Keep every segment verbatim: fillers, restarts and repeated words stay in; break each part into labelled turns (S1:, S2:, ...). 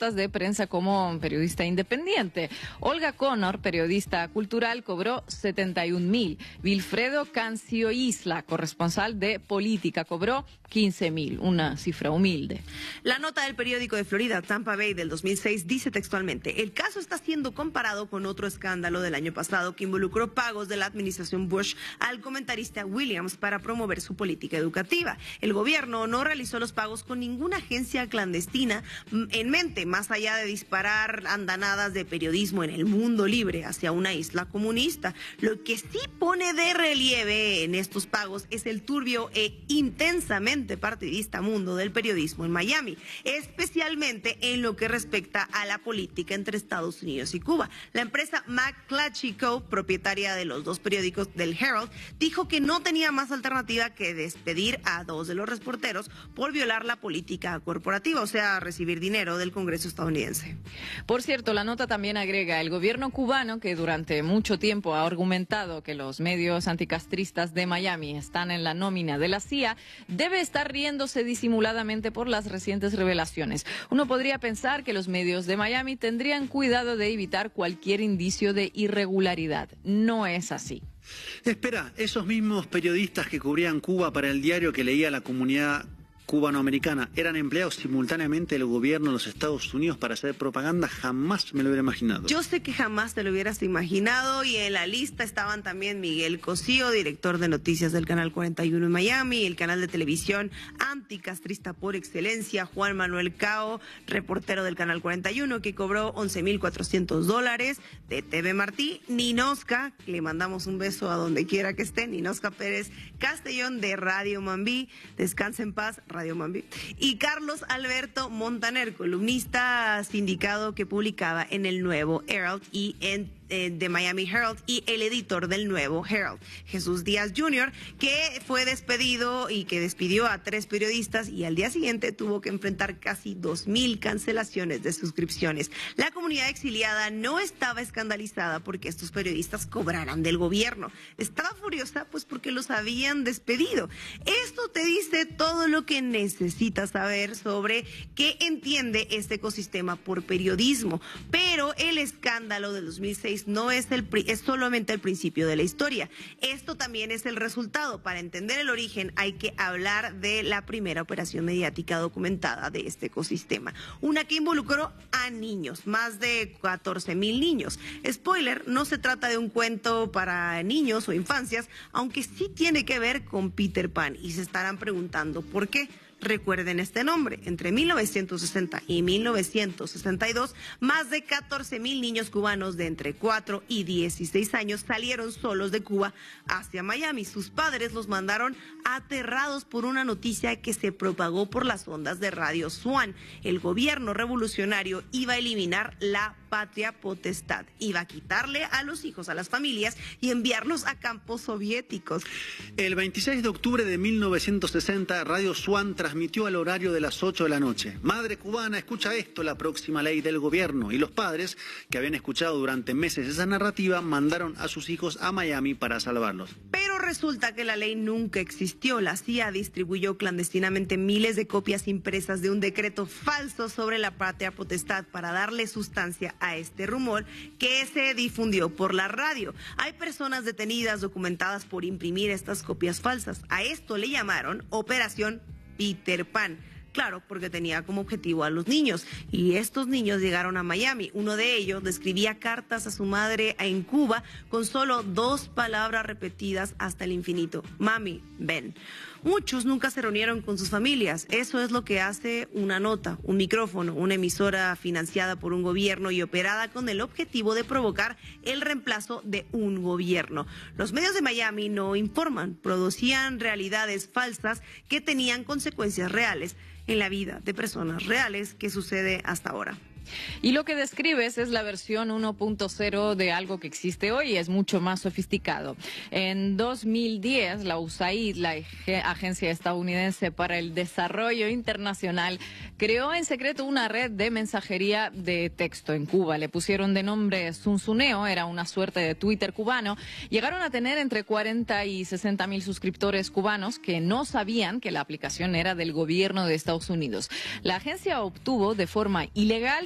S1: notas de prensa como periodista independiente. Olga Connor, periodista cultural, cobró setenta y un mil. Wilfredo Cancio Isla, corresponsal de política, cobró quince mil, una cifra humilde.
S2: La nota del periódico de Florida, Tampa Bay, del dos mil seis, dice textualmente: el caso está siendo comparado con otro escándalo del año pasado que involucró pagos de la administración Bush al comentarista Williams para promover su política educativa. El gobierno no realizó los pagos con ninguna agencia clandestina en mente, más allá de disparar andanadas de periodismo en el mundo libre hacia una isla comunista. Lo que sí pone de relieve en estos pagos es el turbio e intensamente partidista mundo del periodismo en Miami, especialmente en lo que respecta a la política entre Estados Unidos y Cuba. La empresa McClatchy Co., propietaria de los dos periódicos del Herald, dijo que no tenía más alternativa que despedir a dos de los reporteros por violar la política corporativa, o sea, recibir dinero del Congreso estadounidense.
S1: Por cierto, la nota también agrega: el gobierno cubano, que durante mucho tiempo ha argumentado que los medios anticastristas de Miami están en la nómina de la C I A, debe estar riéndose disimuladamente por las recientes revelaciones. Uno podría pensar que los medios de Miami tendrían cuidado de evitar cualquier indicio de irregularidad. No es así.
S3: Espera, esos mismos periodistas que cubrían Cuba para el diario que leía la comunidad cubanoamericana eran empleados simultáneamente del gobierno de los Estados Unidos para hacer propaganda. Jamás me lo hubiera imaginado.
S2: Yo sé que jamás te lo hubieras imaginado, y en la lista estaban también Miguel Cosío, director de noticias del Canal cuarenta y uno en Miami, el canal de televisión anticastrista por excelencia, Juan Manuel Cao, reportero del Canal cuarenta y uno, que cobró once mil cuatrocientos dólares, de T V Martí, Ninosca, le mandamos un beso a donde quiera que esté, Ninosca Pérez Castellón, de Radio Mambí, descansa en paz, Radio Mambí, y Carlos Alberto Montaner, columnista sindicado que publicaba en el Nuevo Herald y en eh, de Miami Herald, y el editor del Nuevo Herald, Jesús Díaz junior, que fue despedido y que despidió a tres periodistas y al día siguiente tuvo que enfrentar casi dos mil cancelaciones de suscripciones. La comunidad exiliada no estaba escandalizada porque estos periodistas cobraran del gobierno. Estaba furiosa pues porque los habían despedido. Esto te dice todo lo que necesitas saber sobre qué entiende este ecosistema por periodismo. Pero el escándalo del dos mil seis no es, el, es solamente el principio de la historia. Esto también es el resultado. Para entender el origen hay que hablar de la primera operación mediática documentada de este ecosistema. Una que involucró a niños, más de catorce mil niños. Spoiler, no se trata de un cuento para niños o infancias, aunque sí tiene que ver con Peter Pan, y se estarán preguntando ¿por qué? Recuerden este nombre: entre mil novecientos sesenta y mil novecientos sesenta y dos, más de catorce mil niños cubanos de entre cuatro y dieciséis años salieron solos de Cuba hacia Miami. Sus padres los mandaron aterrados por una noticia que se propagó por las ondas de Radio Swan. El gobierno revolucionario iba a eliminar la patria potestad, iba a quitarle a los hijos a las familias y enviarlos a campos soviéticos.
S3: El veintiséis de octubre de mil novecientos sesenta, Radio Swan transmitió al horario de las ocho de la noche: madre cubana, escucha esto, la próxima ley del gobierno. Y los padres, que habían escuchado durante meses esa narrativa, mandaron a sus hijos a Miami para salvarlos.
S2: Pero resulta que la ley nunca existió. La C I A distribuyó clandestinamente miles de copias impresas de un decreto falso sobre la patria potestad para darle sustancia a este rumor que se difundió por la radio. Hay personas detenidas documentadas por imprimir estas copias falsas. A esto le llamaron Operación Peter Pan. Claro, porque tenía como objetivo a los niños, y estos niños llegaron a Miami. Uno de ellos le escribía cartas a su madre en Cuba con solo dos palabras repetidas hasta el infinito: mami, ven. Muchos nunca se reunieron con sus familias. Eso es lo que hace una nota, un micrófono, una emisora financiada por un gobierno y operada con el objetivo de provocar el reemplazo de un gobierno. Los medios de Miami no informan, producían realidades falsas que tenían consecuencias reales en la vida de personas reales, que sucede hasta ahora.
S1: Y lo que describes es la versión uno punto cero de algo que existe hoy y es mucho más sofisticado. En dos mil diez, la U S A I D, la Agencia Estadounidense para el Desarrollo Internacional, creó en secreto una red de mensajería de texto en Cuba. Le pusieron de nombre Zunzuneo, era una suerte de Twitter cubano. Llegaron a tener entre cuarenta y sesenta mil suscriptores cubanos que no sabían que la aplicación era del gobierno de Estados Unidos. La agencia obtuvo de forma ilegal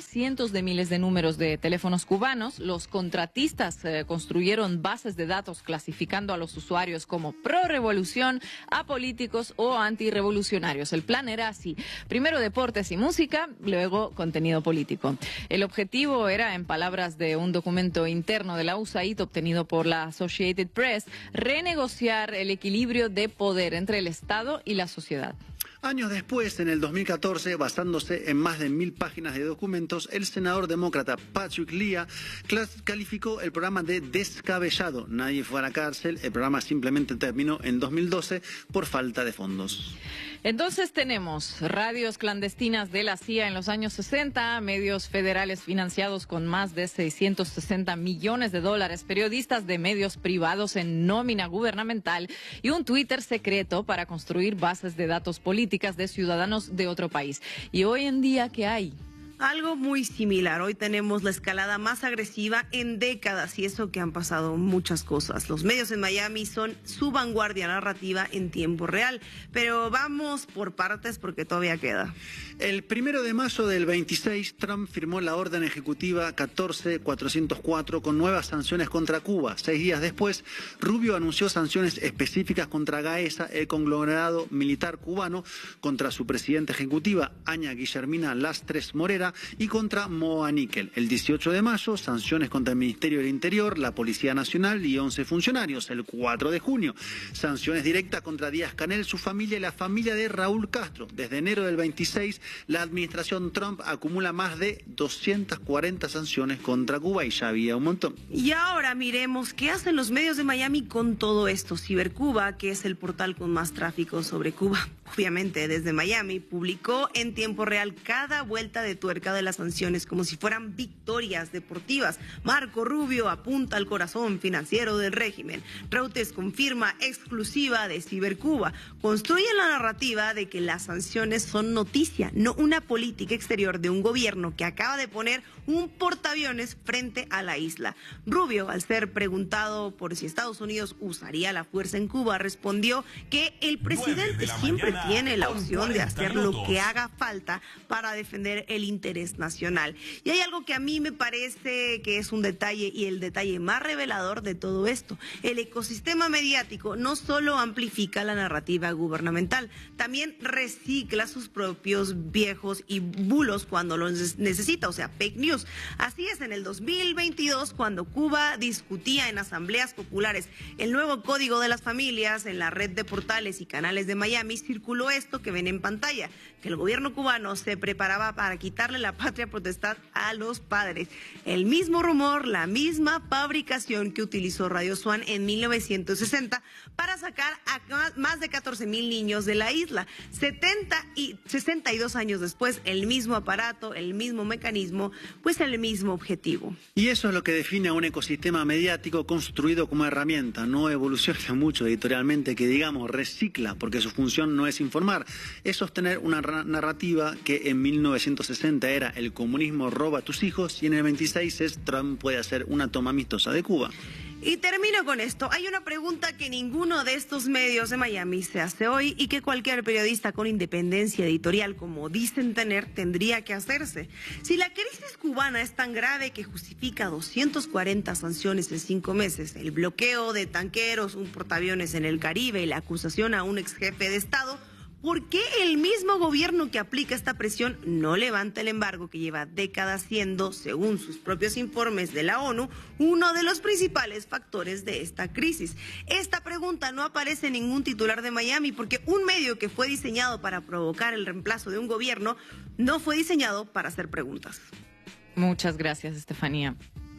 S1: cientos de miles de números de teléfonos cubanos. Los contratistas eh, construyeron bases de datos clasificando a los usuarios como pro-revolución, apolíticos o antirrevolucionarios. El plan era así: primero deportes y música, luego contenido político. El objetivo era, en palabras de un documento interno de la U S A I D obtenido por la Associated Press, renegociar el equilibrio de poder entre el Estado y la sociedad.
S3: Años después, en el dos mil catorce, basándose en más de mil páginas de documentos, el senador demócrata Patrick Leahy calificó el programa de descabellado. Nadie fue a la cárcel, el programa simplemente terminó en dos mil doce por falta de fondos.
S1: Entonces tenemos radios clandestinas de la C I A en los años sesenta, medios federales financiados con más de seiscientos sesenta millones de dólares, periodistas de medios privados en nómina gubernamental y un Twitter secreto para construir bases de datos políticas de ciudadanos de otro país. ¿Y hoy en día qué hay?
S2: Algo muy similar. Hoy tenemos la escalada más agresiva en décadas y eso que han pasado muchas cosas. Los medios en Miami son su vanguardia narrativa en tiempo real, pero vamos por partes porque todavía queda.
S3: El primero de mayo del veintiséis, Trump firmó la orden ejecutiva catorce mil cuatrocientos cuatro con nuevas sanciones contra Cuba. Seis días después, Rubio anunció sanciones específicas contra Gaesa, el conglomerado militar cubano, contra su presidenta ejecutiva, Aña Guillermina Lastres Morera, y contra Moa Níquel. El dieciocho de mayo, sanciones contra el Ministerio del Interior, la Policía Nacional y once funcionarios. El cuatro de junio, sanciones directas contra Díaz-Canel, su familia y la familia de Raúl Castro. Desde enero del veintiséis, la administración Trump acumula más de doscientas cuarenta sanciones contra Cuba y ya había un montón.
S2: Y ahora miremos qué hacen los medios de Miami con todo esto. Cibercuba, que es el portal con más tráfico sobre Cuba, obviamente desde Miami, publicó en tiempo real cada vuelta de tuerca de las sanciones como si fueran victorias deportivas. Marco Rubio apunta al corazón financiero del régimen. Reuters confirma exclusiva de Cibercuba. Construyen la narrativa de que las sanciones son noticia, no una política exterior de un gobierno que acaba de poner un portaaviones frente a la isla. Rubio, al ser preguntado por si Estados Unidos usaría la fuerza en Cuba, respondió que el presidente siempre tiene la opción de hacer lo que haga falta para defender el interés nacional. Y hay algo que a mí me parece que es un detalle y el detalle más revelador de todo esto. El ecosistema mediático no solo amplifica la narrativa gubernamental, también recicla sus propios viejos y bulos cuando los necesita, o sea, fake news. Así es, en el dos mil veintidós, cuando Cuba discutía en asambleas populares el nuevo Código de las Familias, en la red de portales y canales de Miami circuló esto que ven en pantalla, que el gobierno cubano se preparaba para quitarle la patria potestad a los padres. El mismo rumor, la misma fabricación que utilizó Radio Swan en mil novecientos sesenta para sacar a más de catorce mil niños de la isla. setenta y sesenta y dos años después, el mismo aparato, el mismo mecanismo, pues el mismo objetivo.
S3: Y eso es lo que define a un ecosistema mediático construido como herramienta. No evoluciona mucho editorialmente, que digamos recicla, porque su función no es informar, es sostener una narrativa que en mil novecientos sesenta era el comunismo roba a tus hijos y en el veintiséis es Trump puede hacer una toma amistosa de Cuba.
S2: Y termino con esto. Hay una pregunta que ninguno de estos medios de Miami se hace hoy y que cualquier periodista con independencia editorial, como dicen tener, tendría que hacerse. Si la crisis cubana es tan grave que justifica doscientas cuarenta sanciones en cinco meses, el bloqueo de tanqueros, un portaaviones en el Caribe y la acusación a un ex jefe de Estado, ¿por qué el mismo gobierno que aplica esta presión no levanta el embargo que lleva décadas siendo, según sus propios informes de la ONU, uno de los principales factores de esta crisis? Esta pregunta no aparece en ningún titular de Miami porque un medio que fue diseñado para provocar el reemplazo de un gobierno no fue diseñado para hacer preguntas.
S1: Muchas gracias, Estefanía.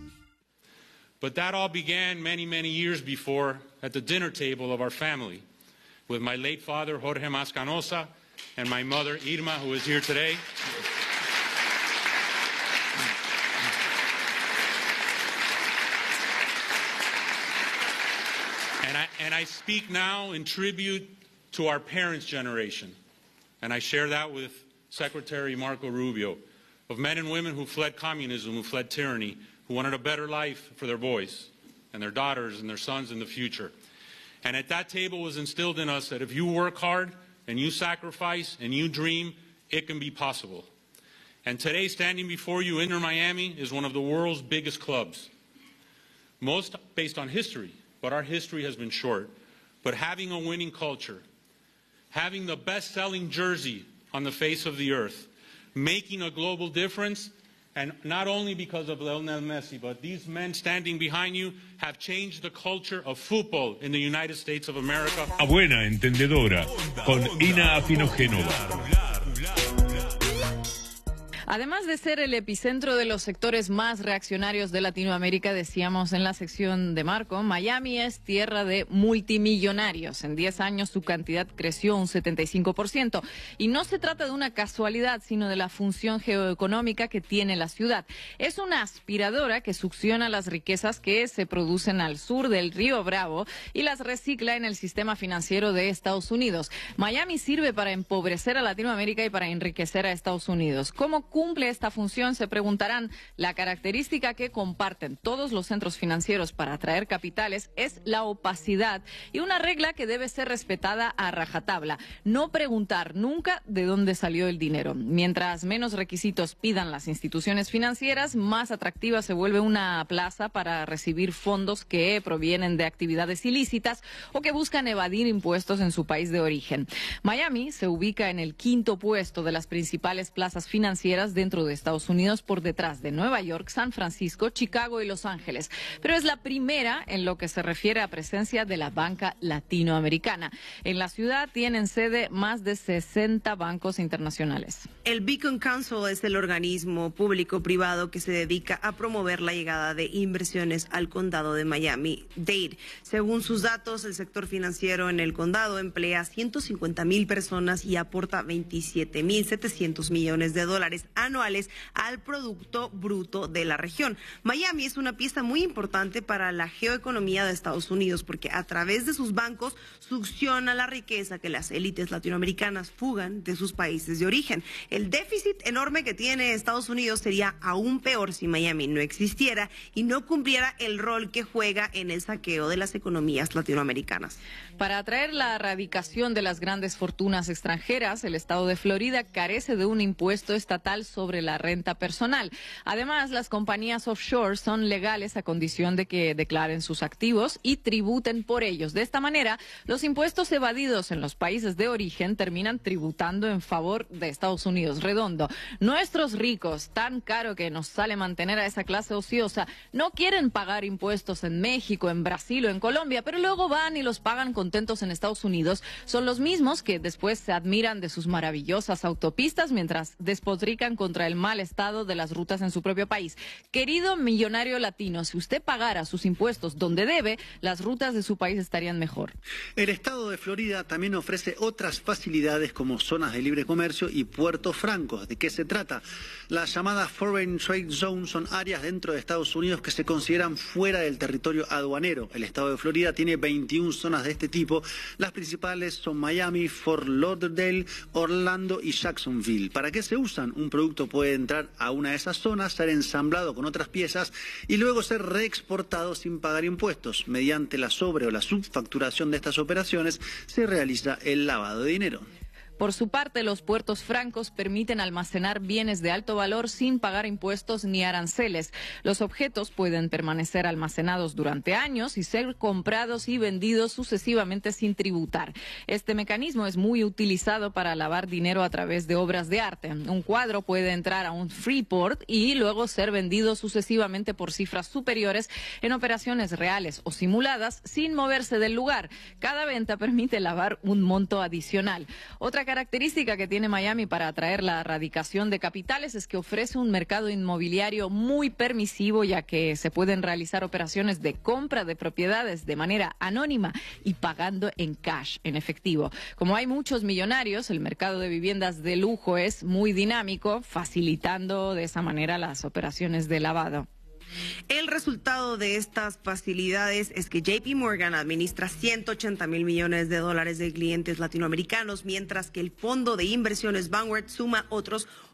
S4: But that all began many, many years before at the dinner table of our family, with my late father, Jorge Mascanosa, and my mother, Irma, who is here today. And I, and I speak now in tribute to our parents' generation, and I share that with Secretary Marco Rubio, of men and women who fled communism, who fled tyranny, who wanted a better life for their boys and their daughters and their sons in the future. And at that table was instilled in us that if you work hard and you sacrifice and you dream, it can be possible. And today, standing before you, Inter Miami is one of the world's biggest clubs. Most based on history, but our history has been short. But having a winning culture, having the best-selling jersey on the face of the earth, making a global difference, and not only because of Lionel Messi, but these men standing behind you have changed the culture of football in the United States of America.
S5: A buena entendedora, con Ina Afinogenova.
S1: Además de ser el epicentro de los sectores más reaccionarios de Latinoamérica, decíamos en la sección de Marco, Miami es tierra de multimillonarios. En diez años su cantidad creció un setenta y cinco por ciento. Y no se trata de una casualidad, sino de la función geoeconómica que tiene la ciudad. Es una aspiradora que succiona las riquezas que se producen al sur del río Bravo y las recicla en el sistema financiero de Estados Unidos. Miami sirve para empobrecer a Latinoamérica y para enriquecer a Estados Unidos. ¿Cómo cumple esta función? Se preguntarán. La característica que comparten todos los centros financieros para atraer capitales es la opacidad y una regla que debe ser respetada a rajatabla. No preguntar nunca de dónde salió el dinero. Mientras menos requisitos pidan las instituciones financieras, más atractiva se vuelve una plaza para recibir fondos que provienen de actividades ilícitas o que buscan evadir impuestos en su país de origen. Miami se ubica en el quinto puesto de las principales plazas financieras dentro de Estados Unidos, por detrás de Nueva York, San Francisco, Chicago y Los Ángeles. Pero es la primera en lo que se refiere a presencia de la banca latinoamericana. En la ciudad tienen sede más de sesenta bancos internacionales.
S2: El Beacon Council es el organismo público-privado que se dedica a promover la llegada de inversiones al condado de Miami-Dade. Según sus datos, el sector financiero en el condado emplea ciento cincuenta mil personas y aporta veintisiete mil setecientos millones de dólares anuales al Producto Bruto de la región. Miami es una pieza muy importante para la geoeconomía de Estados Unidos porque a través de sus bancos succiona la riqueza que las élites latinoamericanas fugan de sus países de origen. El déficit enorme que tiene Estados Unidos sería aún peor si Miami no existiera y no cumpliera el rol que juega en el saqueo de las economías latinoamericanas.
S1: Para atraer la erradicación de las grandes fortunas extranjeras, el estado de Florida carece de un impuesto estatal sobre la renta personal. Además, las compañías offshore son legales a condición de que declaren sus activos y tributen por ellos. De esta manera, los impuestos evadidos en los países de origen terminan tributando en favor de Estados Unidos. Redondo, nuestros ricos, tan caro que nos sale mantener a esa clase ociosa, no quieren pagar impuestos en México, en Brasil o en Colombia, pero luego van y los pagan contentos en Estados Unidos. Son los mismos que después se admiran de sus maravillosas autopistas mientras despotrican contra el mal estado de las rutas en su propio país. Querido millonario latino, si usted pagara sus impuestos donde debe, las rutas de su país estarían mejor.
S3: El estado de Florida también ofrece otras facilidades como zonas de libre comercio y puertos francos. ¿De qué se trata? Las llamadas Foreign Trade Zones son áreas dentro de Estados Unidos que se consideran fuera del territorio aduanero. El estado de Florida tiene veintiuna zonas de este tipo. Las principales son Miami, Fort Lauderdale, Orlando y Jacksonville. ¿Para qué se usan? Un producto puede entrar a una de esas zonas, ser ensamblado con otras piezas y luego ser reexportado sin pagar impuestos. Mediante la sobre o la subfacturación de estas operaciones se realiza el lavado de dinero.
S1: Por su parte, los puertos francos permiten almacenar bienes de alto valor sin pagar impuestos ni aranceles. Los objetos pueden permanecer almacenados durante años y ser comprados y vendidos sucesivamente sin tributar. Este mecanismo es muy utilizado para lavar dinero a través de obras de arte. Un cuadro puede entrar a un free port y luego ser vendido sucesivamente por cifras superiores en operaciones reales o simuladas sin moverse del lugar. Cada venta permite lavar un monto adicional. Otra característica que tiene Miami para atraer la radicación de capitales es que ofrece un mercado inmobiliario muy permisivo, ya que se pueden realizar operaciones de compra de propiedades de manera anónima y pagando en cash, en efectivo. Como hay muchos millonarios, el mercado de viviendas de lujo es muy dinámico, facilitando de esa manera las operaciones de lavado.
S2: El resultado de estas facilidades es que J P Morgan administra ciento ochenta mil millones de dólares de clientes latinoamericanos, mientras que el fondo de inversiones Vanguard suma otros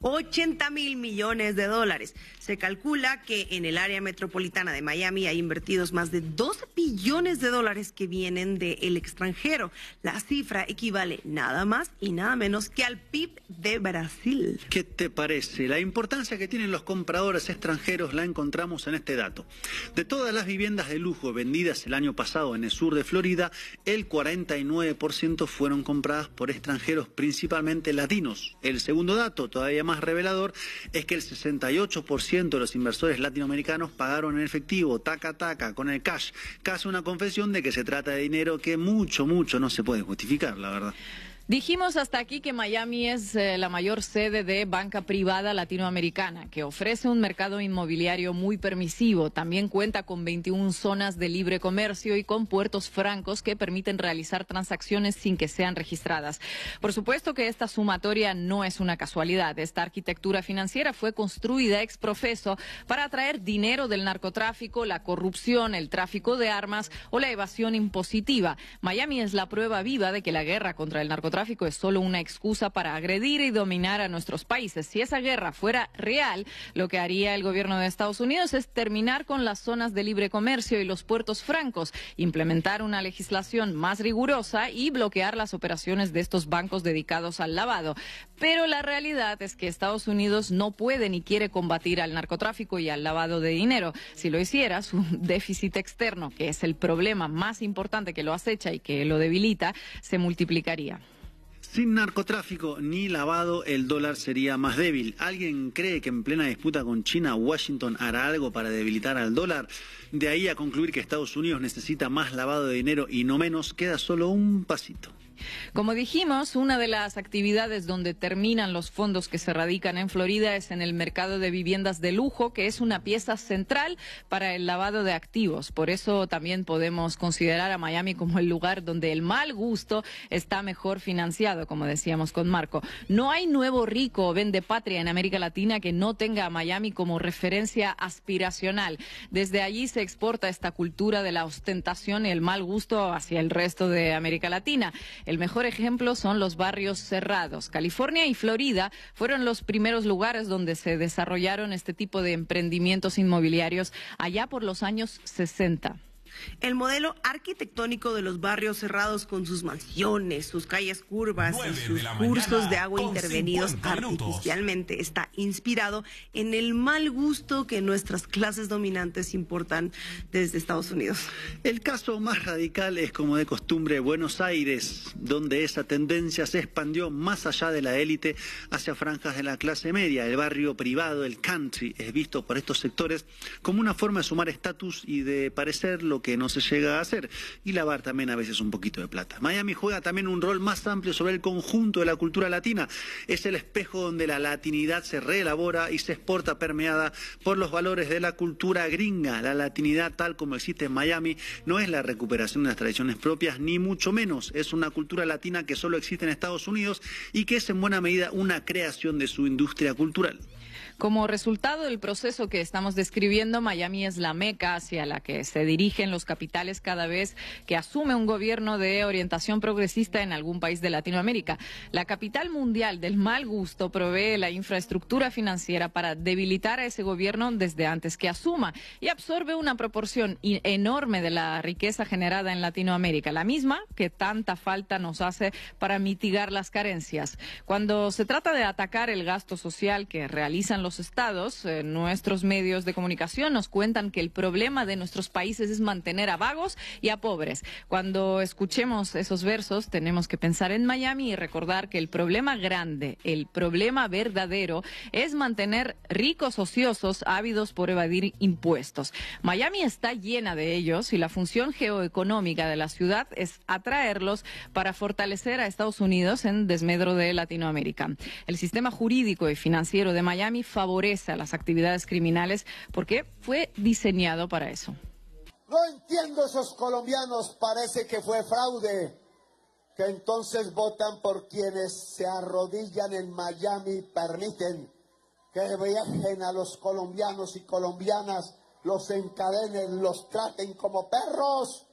S2: ochenta mil millones de dólares. Se calcula que en el área metropolitana de Miami hay invertidos más de dos billones de dólares que vienen del extranjero. La cifra equivale nada más y nada menos que al P I B de Brasil.
S3: ¿Qué te parece? La importancia que tienen los compradores extranjeros la encontramos en este dato. De todas las viviendas de lujo vendidas el año pasado en el sur de Florida, el cuarenta y nueve por ciento fueron compradas por extranjeros, principalmente latinos. El segundo dato, todavía más revelador, es que el sesenta y ocho por ciento de los inversores latinoamericanos pagaron en efectivo, taca taca, con el cash. Casi una confesión de que se trata de dinero que mucho, mucho no se puede justificar, la verdad.
S1: Dijimos hasta aquí que Miami es eh, la mayor sede de banca privada latinoamericana, que ofrece un mercado inmobiliario muy permisivo. También cuenta con veintiuna zonas de libre comercio y con puertos francos que permiten realizar transacciones sin que sean registradas. Por supuesto que esta sumatoria no es una casualidad. Esta arquitectura financiera fue construida ex profeso para atraer dinero del narcotráfico, la corrupción, el tráfico de armas o la evasión impositiva. Miami es la prueba viva de que la guerra contra el narcotráfico Tráfico es solo una excusa para agredir y dominar a nuestros países. Si esa guerra fuera real, lo que haría el gobierno de Estados Unidos es terminar con las zonas de libre comercio y los puertos francos, implementar una legislación más rigurosa y bloquear las operaciones de estos bancos dedicados al lavado. Pero la realidad es que Estados Unidos no puede ni quiere combatir al narcotráfico y al lavado de dinero. Si lo hiciera, su déficit externo, que es el problema más importante que lo acecha y que lo debilita, se multiplicaría.
S3: Sin narcotráfico ni lavado, el dólar sería más débil. ¿Alguien cree que en plena disputa con China, Washington hará algo para debilitar al dólar? De ahí a concluir que Estados Unidos necesita más lavado de dinero y no menos, queda solo un pasito.
S1: Como dijimos, una de las actividades donde terminan los fondos que se radican en Florida es en el mercado de viviendas de lujo, que es una pieza central para el lavado de activos. Por eso también podemos considerar a Miami como el lugar donde el mal gusto está mejor financiado, como decíamos con Marco. No hay nuevo rico o vendepatria en América Latina que no tenga a Miami como referencia aspiracional. Desde allí se exporta esta cultura de la ostentación y el mal gusto hacia el resto de América Latina. El mejor ejemplo son los barrios cerrados. California y Florida fueron los primeros lugares donde se desarrollaron este tipo de emprendimientos inmobiliarios allá por los años sesenta.
S2: El modelo arquitectónico de los barrios cerrados con sus mansiones, sus calles curvas y sus cursos de agua intervenidos artificialmente está inspirado en el mal gusto que nuestras clases dominantes importan desde Estados Unidos.
S3: El caso más radical es, como de costumbre, Buenos Aires, donde esa tendencia se expandió más allá de la élite hacia franjas de la clase media. El barrio privado, el country, es visto por estos sectores como una forma de sumar estatus y de parecer lo que no se llega a hacer, y lavar también a veces un poquito de plata. Miami juega también un rol más amplio sobre el conjunto de la cultura latina. Es el espejo donde la latinidad se reelabora y se exporta permeada por los valores de la cultura gringa. La latinidad tal como existe en Miami no es la recuperación de las tradiciones propias, ni mucho menos. Es una cultura latina que solo existe en Estados Unidos y que es en buena medida una creación de su industria cultural.
S1: Como resultado del proceso que estamos describiendo, Miami es la meca hacia la que se dirigen los capitales cada vez que asume un gobierno de orientación progresista en algún país de Latinoamérica. La capital mundial del mal gusto provee la infraestructura financiera para debilitar a ese gobierno desde antes que asuma y absorbe una proporción enorme de la riqueza generada en Latinoamérica, la misma que tanta falta nos hace para mitigar las carencias. Cuando se trata de atacar el gasto social que realizan los estados, eh, nuestros medios de comunicación nos cuentan que el problema de nuestros países es mantener a vagos y a pobres. Cuando escuchemos esos versos, tenemos que pensar en Miami y recordar que el problema grande, el problema verdadero, es mantener ricos ociosos ávidos por evadir impuestos. Miami está llena de ellos y la función geoeconómica de la ciudad es atraerlos para fortalecer a Estados Unidos en desmedro de Latinoamérica. El sistema jurídico y financiero de Miami favorece a las actividades criminales porque fue diseñado para eso.
S6: No entiendo esos colombianos, parece que fue fraude, que entonces votan por quienes se arrodillan en Miami, permiten que viajen a los colombianos y colombianas, los encadenen, los traten como perros.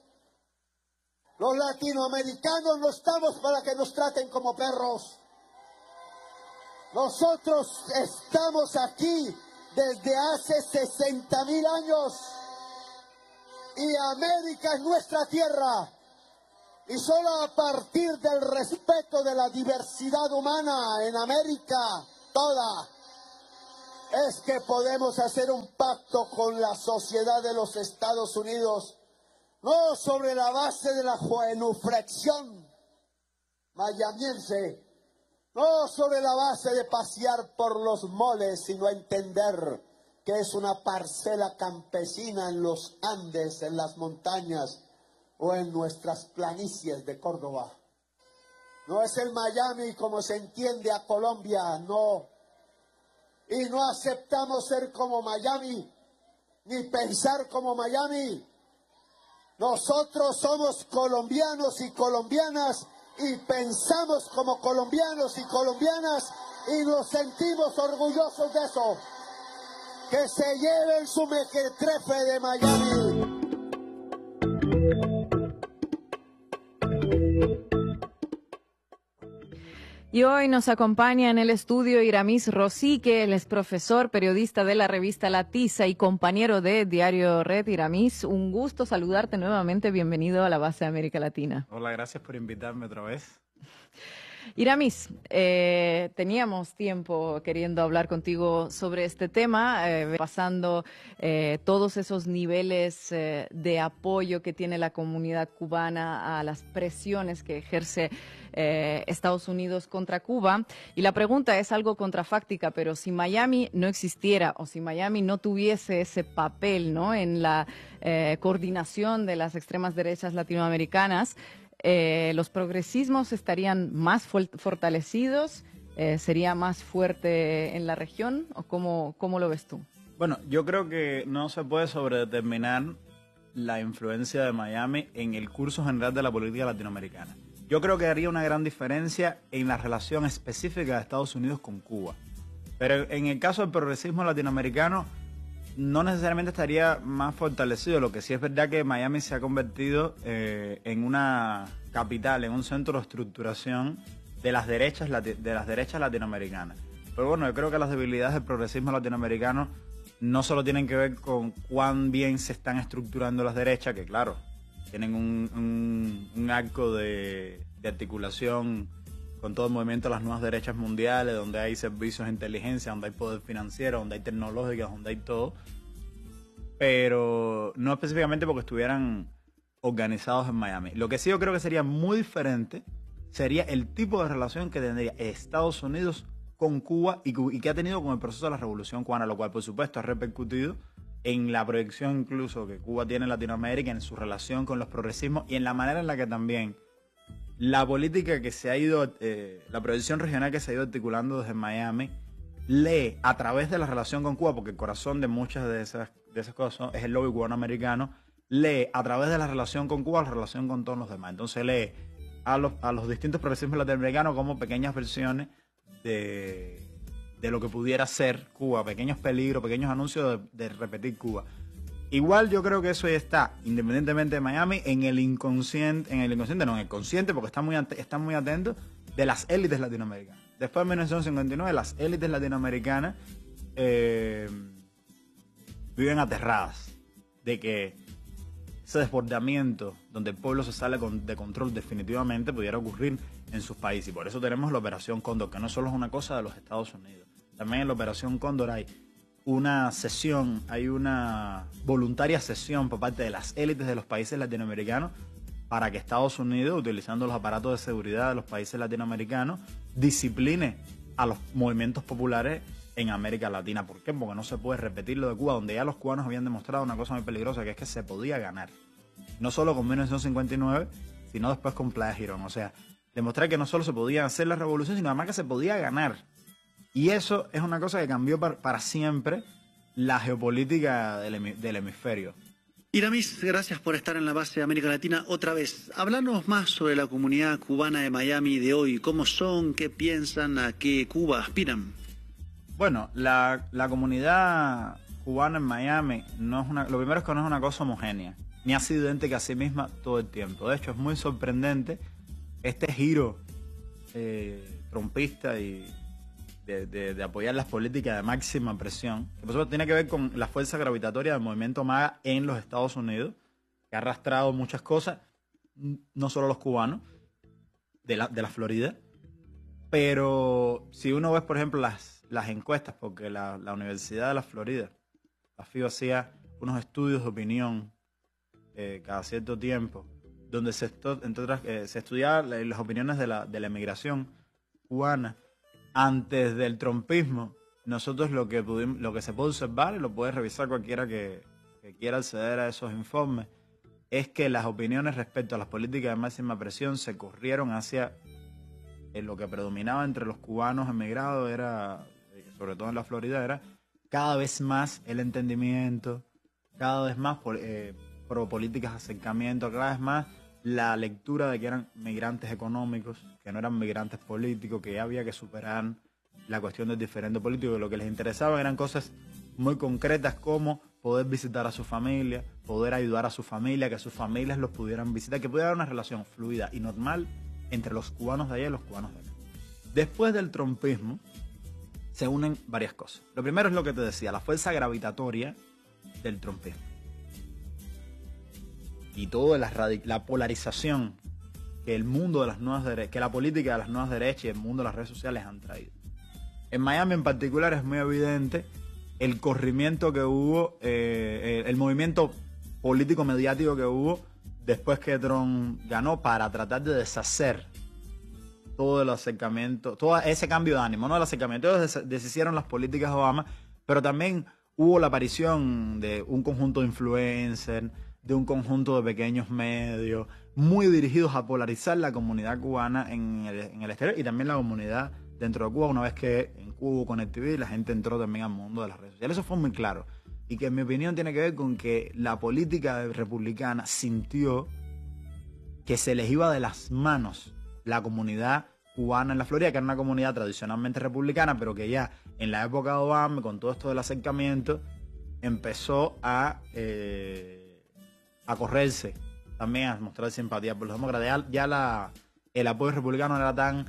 S6: Los latinoamericanos no estamos para que nos traten como perros. Nosotros estamos aquí desde hace sesenta mil años y América es nuestra tierra. Y solo a partir del respeto de la diversidad humana en América toda es que podemos hacer un pacto con la sociedad de los Estados Unidos, no sobre la base de la genuflexión mayamiense, no sobre la base de pasear por los moles, sino entender que es una parcela campesina en los Andes, en las montañas o en nuestras planicies de Córdoba. No es el Miami como se entiende a Colombia, no. Y no aceptamos ser como Miami, ni pensar como Miami. Nosotros somos colombianos y colombianas y pensamos como colombianos y colombianas y nos sentimos orgullosos de eso. Que se lleven su mequetrefe de Miami.
S1: Y hoy nos acompaña en el estudio Iramis Rosique, él es profesor, periodista de la revista La Tiza y compañero de Diario Red. Iramis, un gusto saludarte nuevamente, bienvenido a la base de América Latina.
S7: Hola, gracias por invitarme otra vez.
S1: Iramis, eh, teníamos tiempo queriendo hablar contigo sobre este tema, eh, pasando eh, todos esos niveles eh, de apoyo que tiene la comunidad cubana a las presiones que ejerce eh, Estados Unidos contra Cuba. Y la pregunta es algo contrafáctica, pero si Miami no existiera o si Miami no tuviese ese papel, ¿no?, en la eh, coordinación de las extremas derechas latinoamericanas, Eh, ¿los progresismos estarían más fortalecidos? Eh, ¿Sería más fuerte en la región? ¿O cómo, cómo lo ves tú?
S7: Bueno, yo creo que no se puede sobredeterminar la influencia de Miami en el curso general de la política latinoamericana. Yo creo que haría una gran diferencia en la relación específica de Estados Unidos con Cuba. Pero en el caso del progresismo latinoamericano, no necesariamente estaría más fortalecido. Lo que sí es verdad que Miami se ha convertido eh, en una capital, en un centro de estructuración de las derechas de las derechas latinoamericanas. Pero bueno, yo creo que las debilidades del progresismo latinoamericano no solo tienen que ver con cuán bien se están estructurando las derechas, que claro, tienen un, un, un arco de, de articulación con todo el movimiento de las nuevas derechas mundiales, donde hay servicios de inteligencia, donde hay poder financiero, donde hay tecnológicas, donde hay todo, pero no específicamente porque estuvieran organizados en Miami. Lo que sí yo creo que sería muy diferente sería el tipo de relación que tendría Estados Unidos con Cuba y, y que ha tenido con el proceso de la Revolución Cubana, lo cual por supuesto ha repercutido en la proyección incluso que Cuba tiene en Latinoamérica, en su relación con los progresismos y en la manera en la que también la política que se ha ido, eh, la proyección regional que se ha ido articulando desde Miami, lee a través de la relación con Cuba, porque el corazón de muchas de esas, de esas cosas es el lobby cubano-americano, lee a través de la relación con Cuba la relación con todos los demás. Entonces lee a los, a los distintos progresismos latinoamericanos como pequeñas versiones de, de lo que pudiera ser Cuba, pequeños peligros, pequeños anuncios de, de repetir Cuba. Igual yo creo que eso ya está, independientemente de Miami, en el inconsciente, en el inconsciente, no, en el consciente, porque están muy, están muy atentos de las élites latinoamericanas. Después de mil novecientos cincuenta y nueve, las élites latinoamericanas eh, viven aterradas de que ese desbordamiento donde el pueblo se sale con, de control definitivamente pudiera ocurrir en sus países. Y por eso tenemos la Operación Cóndor, que no solo es una cosa de los Estados Unidos. También en la Operación Cóndor hay una cesión, hay una voluntaria cesión por parte de las élites de los países latinoamericanos para que Estados Unidos, utilizando los aparatos de seguridad de los países latinoamericanos, discipline a los movimientos populares en América Latina. ¿Por qué? Porque no se puede repetir lo de Cuba, donde ya los cubanos habían demostrado una cosa muy peligrosa, que es que se podía ganar. No solo con mil novecientos cincuenta y nueve, sino después con Playa Girón. O sea, demostrar que no solo se podía hacer la revolución, sino además que se podía ganar. Y eso es una cosa que cambió para, para siempre la geopolítica del, hemi, del hemisferio.
S3: Iramis, gracias por estar en la base de América Latina otra vez. Háblanos más sobre la comunidad cubana de Miami de hoy. ¿Cómo son? ¿Qué piensan? ¿A qué Cuba aspiran?
S7: Bueno, la, la comunidad cubana en Miami, no es una, lo primero es que no es una cosa homogénea, ni ha sido idéntica a sí misma todo el tiempo. De hecho, es muy sorprendente este giro eh, trompista y de, de, de apoyar las políticas de máxima presión, que por supuesto tiene que ver con la fuerza gravitatoria del movimiento MAGA en los Estados Unidos, que ha arrastrado muchas cosas, no solo los cubanos, de la, de la Florida, pero si uno ve, por ejemplo, las, las encuestas, porque la, la Universidad de la Florida, la F I U, hacía unos estudios de opinión eh, cada cierto tiempo, donde se, entre otras, eh, se estudiaban las opiniones de la, de la emigración cubana antes del trumpismo. Nosotros lo que pudimos, lo que se puede observar, y lo puede revisar cualquiera que, que quiera acceder a esos informes, es que las opiniones respecto a las políticas de máxima presión se corrieron hacia eh, lo que predominaba entre los cubanos emigrados, era, eh, sobre todo en la Florida, era cada vez más el entendimiento, cada vez más por, eh, pro políticas de acercamiento, cada vez más la lectura de que eran migrantes económicos, que no eran migrantes políticos, que ya había que superar la cuestión del diferente político, que lo que les interesaba eran cosas muy concretas como poder visitar a su familia, poder ayudar a su familia, que sus familias los pudieran visitar, que pudiera haber una relación fluida y normal entre los cubanos de allá y los cubanos de acá. Después del trumpismo se unen varias cosas. Lo primero es lo que te decía, la fuerza gravitatoria del trumpismo. Y toda la, la polarización que el mundo de las nuevas derechas, que la política de las nuevas derechas y el mundo de las redes sociales han traído. En Miami en particular es muy evidente el corrimiento que hubo, eh, el movimiento político mediático que hubo después que Trump ganó para tratar de deshacer todo el acercamiento, todo ese cambio de ánimo, no el acercamiento, ellos deshicieron las políticas de Obama, pero también hubo la aparición de un conjunto de influencers, de un conjunto de pequeños medios, muy dirigidos a polarizar la comunidad cubana en el, en el exterior y también la comunidad dentro de Cuba, una vez que en Cuba hubo conectividad y la gente entró también al mundo de las redes sociales. Eso fue muy claro. Y que en mi opinión tiene que ver con que la política republicana sintió que se les iba de las manos la comunidad cubana en la Florida, que era una comunidad tradicionalmente republicana, pero que ya en la época de Obama, con todo esto del acercamiento, empezó a... Eh, a correrse, también a mostrar simpatía por los demócratas. Ya, ya la, el apoyo republicano no era tan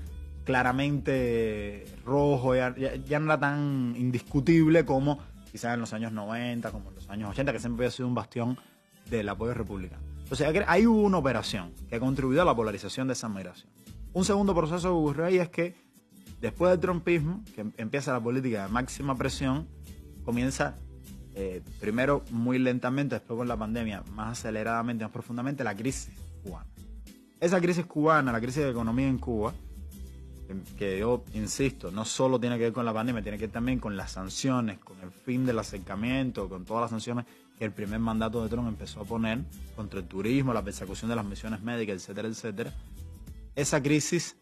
S7: claramente rojo, ya, ya, ya no era tan indiscutible como quizás en los años noventa, como en los años ochenta, que siempre había sido un bastión del apoyo republicano. Entonces, ahí hubo una operación que contribuyó a la polarización de esa migración. Un segundo proceso que ocurrió ahí es que después del trumpismo, que empieza la política de máxima presión, comienza... Eh, primero muy lentamente, después con la pandemia más aceleradamente, más profundamente, la crisis cubana. Esa crisis cubana, la crisis de economía en Cuba, que, que yo insisto, no solo tiene que ver con la pandemia, tiene que ver también con las sanciones, con el fin del acercamiento, con todas las sanciones que el primer mandato de Trump empezó a poner contra el turismo, la persecución de las misiones médicas, etcétera, etcétera. Esa crisis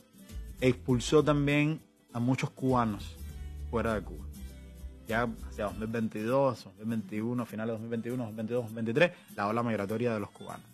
S7: expulsó también a muchos cubanos fuera de Cuba. Ya hacia dos mil veintidós, dos mil veintiuno, finales de dos mil veintiuno, dos mil veintidós, dos mil veintitrés, la ola migratoria de los cubanos.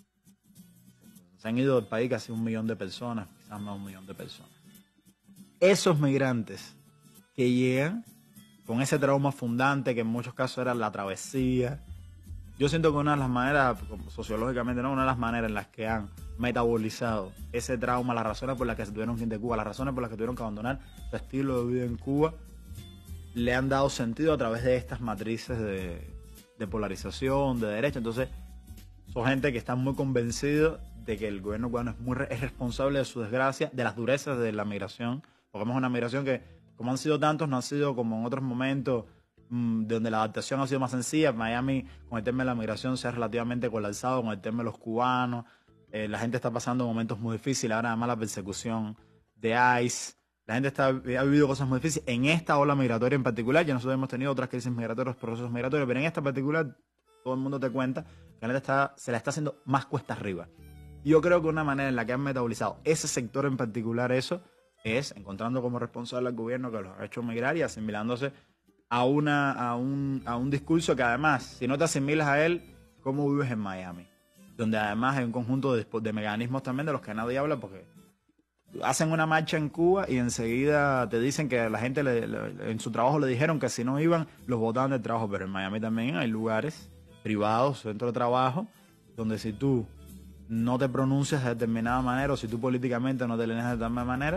S7: Se han ido del país casi un millón de personas, quizás más de un millón de personas. Esos migrantes que llegan con ese trauma fundante, que en muchos casos era la travesía, yo siento que una de las maneras, sociológicamente, no, una de las maneras en las que han metabolizado ese trauma, las razones por las que se tuvieron que ir de Cuba, las razones por las que tuvieron que abandonar su estilo de vida en Cuba, le han dado sentido a través de estas matrices de, de polarización, de derecha. Entonces, son gente que está muy convencidos de que el gobierno cubano es, muy, es responsable de su desgracia, de las durezas de la migración. Porque es una migración que, como han sido tantos, no ha sido como en otros momentos mmm, donde la adaptación ha sido más sencilla. Miami, con el tema de la migración, se ha relativamente colapsado, con el tema de los cubanos. Eh, la gente está pasando momentos muy difíciles. Ahora, además, la persecución de ICE. La gente está, ha vivido cosas muy difíciles. En esta ola migratoria en particular, ya nosotros hemos tenido otras crisis migratorias, procesos migratorios, pero en esta particular, todo el mundo te cuenta que la gente está, se la está haciendo más cuesta arriba. Yo creo que una manera en la que han metabolizado ese sector en particular eso, es encontrando como responsable al gobierno que los ha hecho migrar y asimilándose a, una, a, un, a un discurso que además, si no te asimilas a él, ¿cómo vives en Miami? Donde además hay un conjunto de, de mecanismos también de los que nadie habla, porque hacen una marcha en Cuba y enseguida te dicen que la gente le, le, en su trabajo le dijeron que si no iban, los botaban del trabajo. Pero en Miami también hay lugares privados, centros de trabajo, donde si tú no te pronuncias de determinada manera o si tú políticamente no te lees de determinada manera,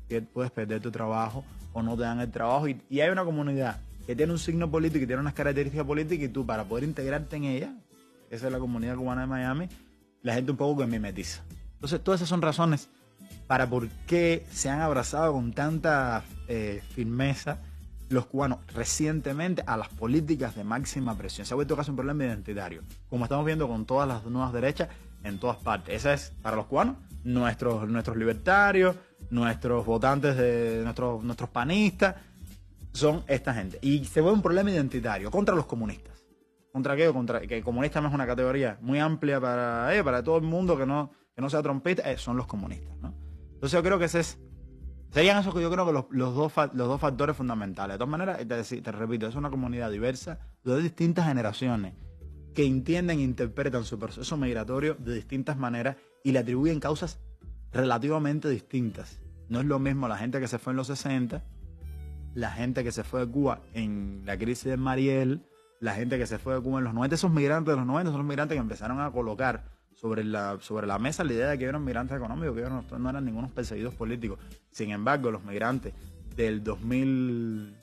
S7: puedes perder tu trabajo o no te dan el trabajo. Y, y hay una comunidad que tiene un signo político y tiene unas características políticas y tú para poder integrarte en ella, esa es la comunidad cubana de Miami, la gente un poco que mimetiza. Entonces todas esas son razones para por qué se han abrazado con tanta eh, firmeza los cubanos recientemente a las políticas de máxima presión. Se ha vuelto casi un problema identitario, como estamos viendo con todas las nuevas derechas en todas partes. Esa es, para los cubanos, nuestros, nuestros libertarios, nuestros votantes, de nuestros, nuestros panistas, son esta gente. Y se vuelve un problema identitario contra los comunistas. ¿Contra qué? Contra, que el comunista no es una categoría muy amplia para, eh, para todo el mundo que no, que no sea trompeta, eh, son los comunistas, ¿no? Entonces yo creo que ese es, serían esos que yo creo que los, los, dos, los dos factores fundamentales. De todas maneras, te, te repito, es una comunidad diversa de distintas generaciones que entienden e interpretan su proceso migratorio de distintas maneras y le atribuyen causas relativamente distintas. No es lo mismo la gente que se fue en los sesenta, la gente que se fue de Cuba en la crisis de Mariel, la gente que se fue de Cuba en los noventa. Esos migrantes de los noventa son los migrantes que empezaron a colocar sobre la, sobre la mesa la idea de que eran migrantes económicos, que ellos no, no eran ningunos perseguidos políticos. Sin embargo, los migrantes del dos mil,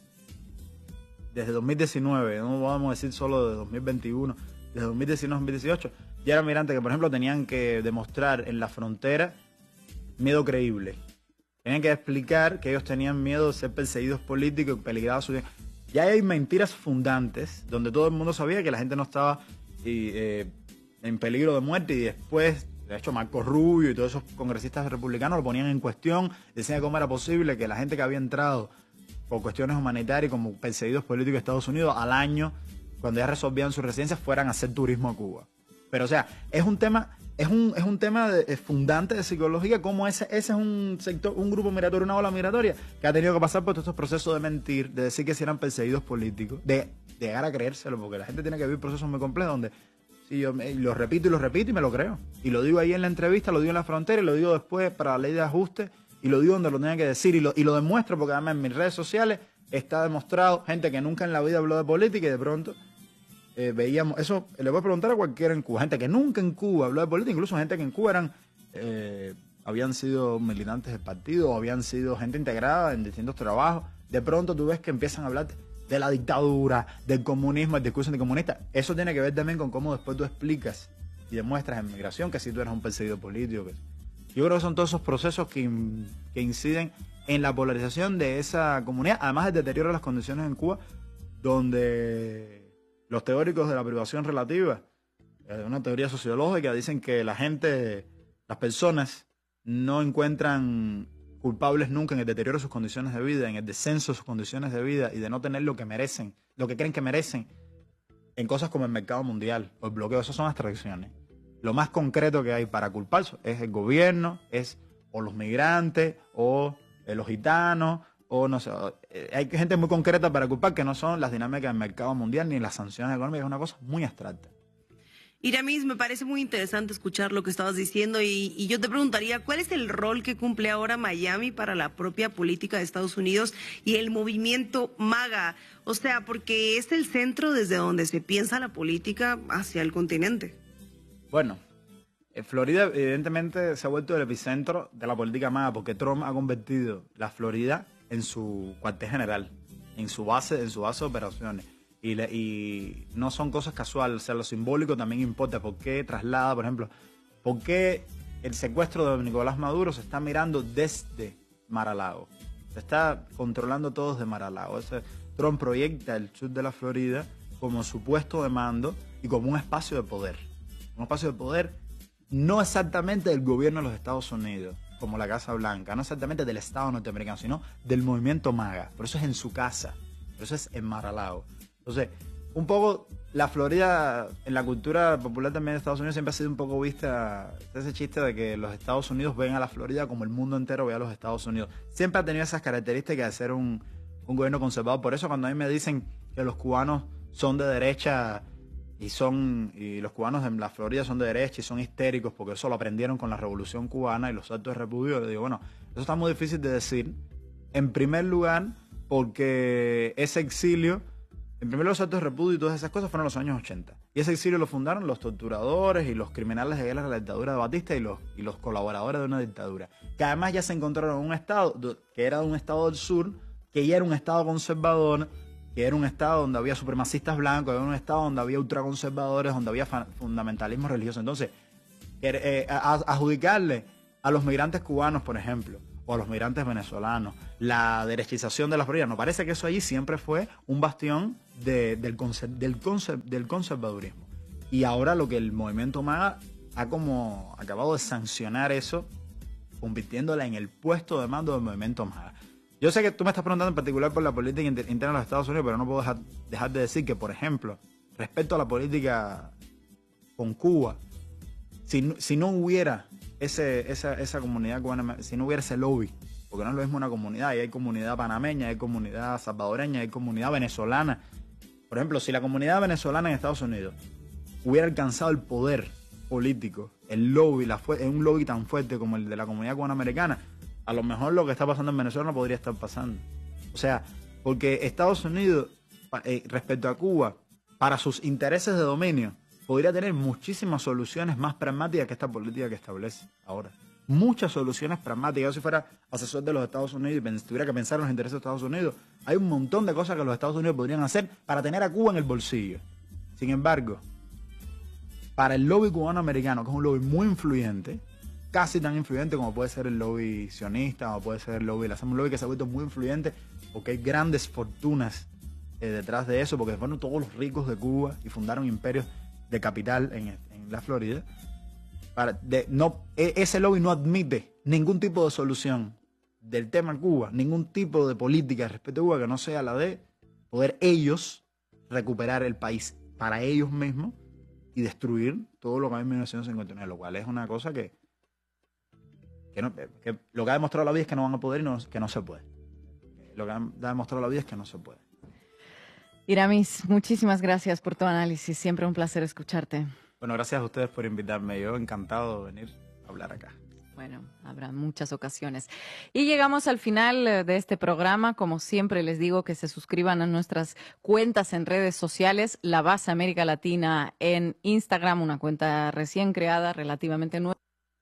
S7: desde dos mil diecinueve, no vamos a decir solo de dos mil veintiuno, desde dos mil diecinueve a dos mil dieciocho, ya eran migrantes que, por ejemplo, tenían que demostrar en la frontera miedo creíble. Tenían que explicar que ellos tenían miedo de ser perseguidos políticos y peligrados su vida. Ya hay mentiras fundantes, donde todo el mundo sabía que la gente no estaba y, eh, en peligro de muerte, y después, de hecho, Marco Rubio y todos esos congresistas republicanos lo ponían en cuestión, decían cómo era posible que la gente que había entrado por cuestiones humanitarias como perseguidos políticos de Estados Unidos al año, cuando ya resolvían sus residencias, fueran a hacer turismo a Cuba. Pero, o sea, es un tema, es un, es un tema de, es fundante de psicología, como ese, ese es un sector, un grupo migratorio, una ola migratoria, que ha tenido que pasar por todos estos procesos de mentir, de decir que si eran perseguidos políticos, de, de llegar a creérselo, porque la gente tiene que vivir procesos muy complejos donde si yo me, lo repito y lo repito y me lo creo. Y lo digo ahí en la entrevista, lo digo en la frontera y lo digo después para la ley de ajuste y lo digo donde lo tenía que decir y lo, y lo demuestro porque además en mis redes sociales está demostrado, gente que nunca en la vida habló de política y de pronto eh, veíamos, eso le voy a preguntar a cualquiera en Cuba, gente que nunca en Cuba habló de política, incluso gente que en Cuba eran, eh, habían sido militantes del partido o habían sido gente integrada en distintos trabajos, de pronto tú ves que empiezan a hablar de la dictadura, del comunismo, el discurso anticomunista. Eso tiene que ver también con cómo después tú explicas y demuestras en migración que si tú eres un perseguido político. Que... Yo creo que son todos esos procesos que, que inciden en la polarización de esa comunidad, además del deterioro de las condiciones en Cuba, donde los teóricos de la privación relativa, eh, una teoría sociológica, dicen que la gente, las personas no encuentran culpables nunca en el deterioro de sus condiciones de vida, en el descenso de sus condiciones de vida y de no tener lo que merecen, lo que creen que merecen en cosas como el mercado mundial o el bloqueo. Esas son abstracciones. Lo más concreto que hay para culpar es el gobierno, es o los migrantes o eh, los gitanos o no sé. Eh, hay gente muy concreta para culpar que no son las dinámicas del mercado mundial ni las sanciones económicas. Es una cosa muy abstracta.
S2: Iramis, me parece muy interesante escuchar lo que estabas diciendo y, y yo te preguntaría, ¿cuál es el rol que cumple ahora Miami para la propia política de Estados Unidos y el movimiento MAGA? O sea, porque es el centro desde donde se piensa la política hacia el continente.
S7: Bueno, Florida evidentemente se ha vuelto el epicentro de la política MAGA porque Trump ha convertido la Florida en su cuartel general, en su base, en su base de operaciones. Y, le, y no son cosas casuales, o sea, lo simbólico también importa. ¿Por qué traslada, por ejemplo, por qué el secuestro de Nicolás Maduro se está mirando desde Mar-a-Lago? Se está controlando todo desde Mar-a-Lago. Ese, Trump proyecta el sur de la Florida como su puesto de mando y como un espacio de poder. Un espacio de poder no exactamente del gobierno de los Estados Unidos, como la Casa Blanca, no exactamente del Estado norteamericano, sino del movimiento MAGA. Por eso es en su casa, por eso es en Mar-a-Lago. Entonces, un poco la Florida en la cultura popular también de Estados Unidos siempre ha sido un poco vista, ese chiste de que los Estados Unidos ven a la Florida como el mundo entero ve a los Estados Unidos. Siempre ha tenido esas características de ser un, un gobierno conservador. Por eso cuando a mí me dicen que los cubanos son de derecha y son y los cubanos en la Florida son de derecha y son histéricos porque eso lo aprendieron con la Revolución Cubana y los actos de repudio, le digo, bueno, eso está muy difícil de decir. En primer lugar, porque ese exilio En primer lugar, los actos de repudio y todas esas cosas fueron en los años ochenta. Y ese exilio lo fundaron los torturadores y los criminales de guerra de la dictadura de Batista y los, y los colaboradores de una dictadura. Que además ya se encontraron en un estado que era un estado del sur, que ya era un estado conservador, que era un estado donde había supremacistas blancos, era un estado donde había ultraconservadores, donde había fundamentalismo religioso. Entonces, eh, adjudicarle a los migrantes cubanos, por ejemplo, o a los migrantes venezolanos, la derechización de la Florida, nos parece que eso allí siempre fue un bastión de, del, conser, del, conser, del conservadurismo. Y ahora lo que el movimiento MAGA ha como acabado de sancionar eso, convirtiéndola en el puesto de mando del movimiento MAGA. Yo sé que tú me estás preguntando en particular por la política inter, interna de los Estados Unidos, pero no puedo dejar, dejar de decir que, por ejemplo, respecto a la política con Cuba, si, si no hubiera ese, esa, esa comunidad cubana, si no hubiera ese lobby, porque no es lo mismo una comunidad, y hay comunidad panameña, hay comunidad salvadoreña, hay comunidad venezolana. Por ejemplo, si la comunidad venezolana en Estados Unidos hubiera alcanzado el poder político, el lobby, la, un lobby tan fuerte como el de la comunidad cubana americana, a lo mejor lo que está pasando en Venezuela no podría estar pasando. O sea, porque Estados Unidos, eh, respecto a Cuba, para sus intereses de dominio, podría tener muchísimas soluciones más pragmáticas que esta política que establece ahora. Muchas soluciones pragmáticas. Yo si fuera asesor de los Estados Unidos y tuviera que pensar en los intereses de Estados Unidos, hay un montón de cosas que los Estados Unidos podrían hacer para tener a Cuba en el bolsillo. Sin embargo, para el lobby cubano-americano, que es un lobby muy influyente, casi tan influyente como puede ser el lobby sionista o puede ser el lobby, un lobby que se ha vuelto muy influyente porque hay grandes fortunas eh, detrás de eso, porque fueron todos los ricos de Cuba y fundaron imperios de capital en, en la Florida. Para, de, no, e, ese lobby no admite ningún tipo de solución del tema Cuba, ningún tipo de política respecto a Cuba que no sea la de poder ellos recuperar el país para ellos mismos y destruir todo lo que hay en mil novecientos cincuenta y nueve, lo cual es una cosa que Que, no, que lo que ha demostrado la vida es que no van a poder y no, que no se puede. Lo que ha demostrado la vida es que no se puede.
S1: Iramis, muchísimas gracias por tu análisis. Siempre un placer escucharte.
S7: Bueno, gracias a ustedes por invitarme. Yo encantado de venir a hablar acá.
S1: Bueno, habrá muchas ocasiones. Y llegamos al final de este programa. Como siempre les digo que se suscriban a nuestras cuentas en redes sociales. La Base América Latina en Instagram, una cuenta recién creada, relativamente nueva.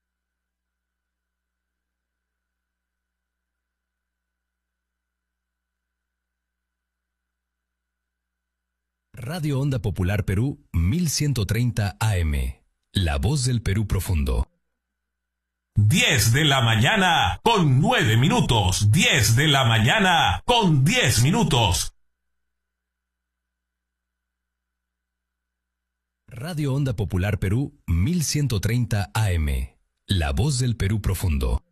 S8: Radio Onda Popular Perú mil ciento treinta A M. La voz del Perú profundo.
S9: diez de la mañana con nueve minutos. diez de la mañana con diez minutos.
S8: Radio Onda Popular Perú mil ciento treinta A M. La voz del Perú profundo.